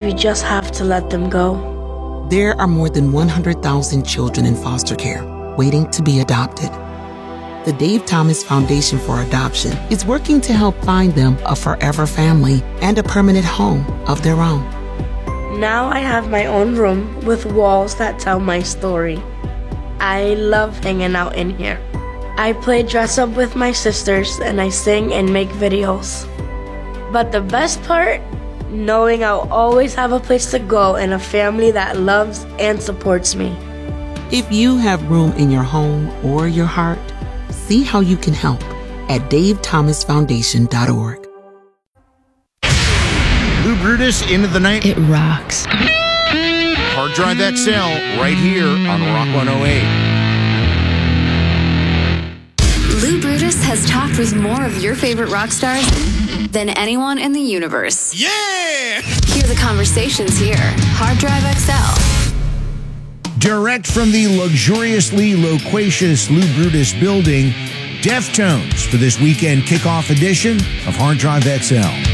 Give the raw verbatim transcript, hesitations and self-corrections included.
You just have to let them go. There are more than one hundred thousand children in foster care waiting to be adopted. The Dave Thomas Foundation for Adoption is working to help find them a forever family and a permanent home of their own. Now I have my own room with walls that tell my story. I love hanging out in here. I play dress up with my sisters and I sing and make videos. But the best part? Knowing I'll always have a place to go and a family that loves and supports me. If you have room in your home or your heart, see how you can help at dave thomas foundation dot org. Lou Brutus, Into the Night. It rocks. Hard Drive X L, right here on Rock one oh eight. Lou Brutus has talked with more of your favorite rock stars than anyone in the universe. Yeah! Hear the conversations here. Hard Drive X L. Direct from the luxuriously loquacious Lou Brutus building, Deftones for this weekend kickoff edition of Hard Drive X L.